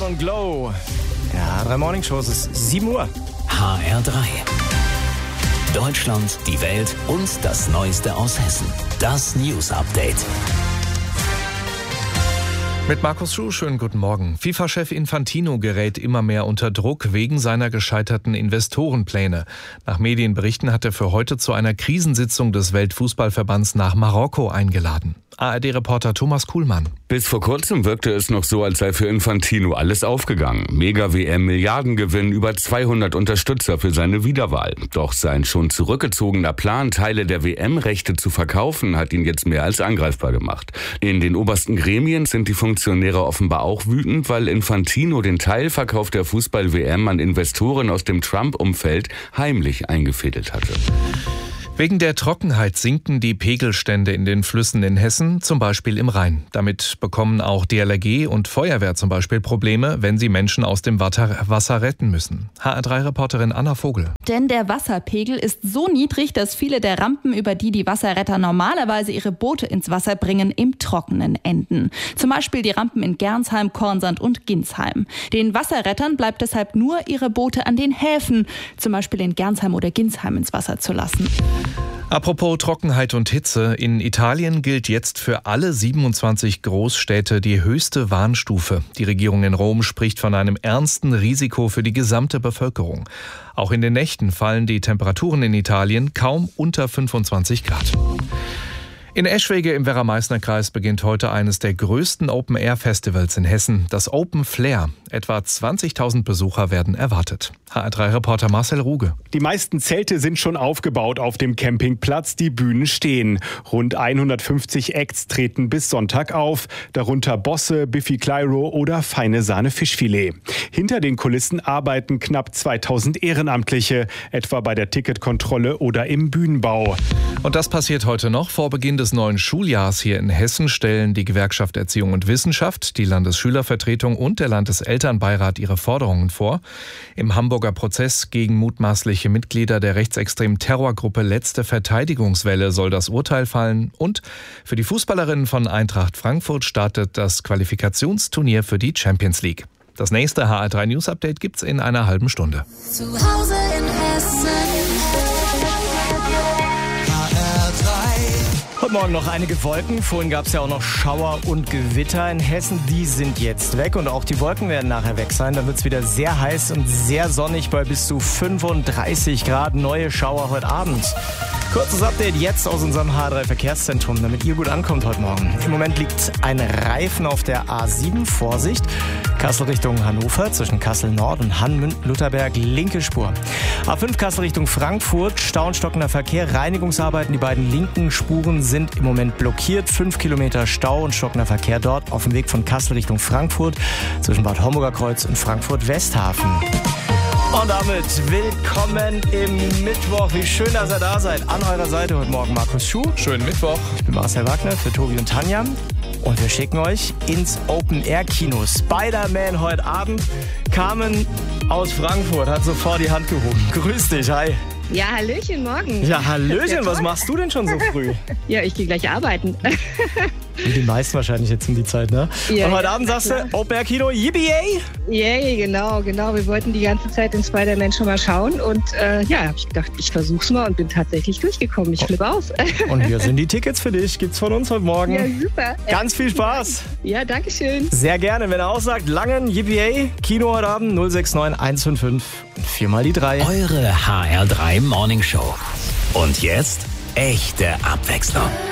Loud und Glow. Ja, 3 Morning Shows, es ist 7 Uhr. HR3. Deutschland, die Welt und das Neueste aus Hessen. Das News Update. Mit Markus Schuh, schönen guten Morgen. FIFA-Chef Infantino gerät immer mehr unter Druck wegen seiner gescheiterten Investorenpläne. Nach Medienberichten hat er für heute zu einer Krisensitzung des Weltfußballverbands nach Marokko eingeladen. ARD-Reporter Thomas Kuhlmann. Bis vor kurzem wirkte es noch so, als sei für Infantino alles aufgegangen. Mega-WM, Milliardengewinn, über 200 Unterstützer für seine Wiederwahl. Doch sein schon zurückgezogener Plan, Teile der WM-Rechte zu verkaufen, hat ihn jetzt mehr als angreifbar gemacht. In den obersten Gremien sind die Funktionäre offenbar auch wütend, weil Infantino den Teilverkauf der Fußball-WM an Investoren aus dem Trump-Umfeld heimlich eingefädelt hatte. Wegen der Trockenheit sinken die Pegelstände in den Flüssen in Hessen, zum Beispiel im Rhein. Damit bekommen auch DLRG und Feuerwehr zum Beispiel Probleme, wenn sie Menschen aus dem Wasser retten müssen. HR3-Reporterin Anna Vogel. Denn der Wasserpegel ist so niedrig, dass viele der Rampen, über die Wasserretter normalerweise ihre Boote ins Wasser bringen, im Trockenen enden. Zum Beispiel die Rampen in Gernsheim, Kornsand und Ginsheim. Den Wasserrettern bleibt deshalb nur, ihre Boote an den Häfen, zum Beispiel in Gernsheim oder Ginsheim, ins Wasser zu lassen. Apropos Trockenheit und Hitze. In Italien gilt jetzt für alle 27 Großstädte die höchste Warnstufe. Die Regierung in Rom spricht von einem ernsten Risiko für die gesamte Bevölkerung. Auch in den Nächten fallen die Temperaturen in Italien kaum unter 25 Grad. In Eschwege im Werra-Meißner-Kreis beginnt heute eines der größten Open-Air-Festivals in Hessen, das Open Flair. Etwa 20.000 Besucher werden erwartet. HR3-Reporter Marcel Ruge. Die meisten Zelte sind schon aufgebaut auf dem Campingplatz, die Bühnen stehen. Rund 150 Acts treten bis Sonntag auf, darunter Bosse, Biffy Clyro oder Feine Sahne Fischfilet. Hinter den Kulissen arbeiten knapp 2000 Ehrenamtliche, etwa bei der Ticketkontrolle oder im Bühnenbau. Und das passiert heute noch. Vor Beginn des neuen Schuljahrs hier in Hessen stellen die Gewerkschaft Erziehung und Wissenschaft, die Landesschülervertretung und der Landeselternbeirat ihre Forderungen vor. Im Hamburger Prozess gegen mutmaßliche Mitglieder der rechtsextremen Terrorgruppe Letzte Verteidigungswelle soll das Urteil fallen. Und für die Fußballerinnen von Eintracht Frankfurt startet das Qualifikationsturnier für die Champions League. Das nächste HR3 News Update gibt's in einer halben Stunde. Zu Hause in Hessen. Heute Morgen noch einige Wolken. Vorhin gab es ja auch noch Schauer und Gewitter in Hessen. Die sind jetzt weg und auch die Wolken werden nachher weg sein. Dann wird es wieder sehr heiß und sehr sonnig bei bis zu 35 Grad. Neue Schauer heute Abend. Kurzes Update jetzt aus unserem H3 Verkehrszentrum, damit ihr gut ankommt heute Morgen. Im Moment liegt ein Reifen auf der A7. Vorsicht. Kassel Richtung Hannover zwischen Kassel Nord und Hannmünden-Lutherberg, linke Spur. A5 Kassel Richtung Frankfurt, Stau und stockender Verkehr, Reinigungsarbeiten. Die beiden linken Spuren sind im Moment blockiert. 5 Kilometer Stau und stockender Verkehr dort auf dem Weg von Kassel Richtung Frankfurt zwischen Bad Homburger Kreuz und Frankfurt-Westhafen. Und damit willkommen im Mittwoch. Wie schön, dass ihr da seid. An eurer Seite heute Morgen Markus Schuh. Schönen Mittwoch. Ich bin Marcel Wagner für Tobi und Tanja. Und wir schicken euch ins Open-Air-Kino. Spider-Man heute Abend. Carmen aus Frankfurt hat sofort die Hand gehoben. Grüß dich, hi. Ja, hallöchen, morgen. Ja, hallöchen, was machst du denn schon so früh? Ja, ich gehe gleich arbeiten. Wie die meisten wahrscheinlich jetzt um die Zeit, ne? Ja, und heute Abend sagst du, Open-Air-Kino, yippie! Yay, genau. Wir wollten die ganze Zeit den Spider-Man schon mal schauen und ja, habe ich gedacht, ich versuch's mal und bin tatsächlich durchgekommen. Ich flippe aus. Und hier sind die Tickets für dich, gibt's von uns heute Morgen. Ja, super. Ganz viel Spaß. Ja, danke schön. Sehr gerne, wenn er auch sagt, Langen, yippie, Kino heute Abend 069 155 und 4 mal die 3. Eure HR3 Morning Show. Und jetzt echte Abwechslung.